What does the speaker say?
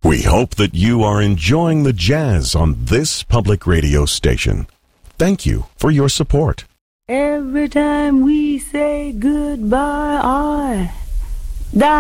We hope that you are enjoying the jazz on this public radio station. Thank you for your support. Every time we say goodbye,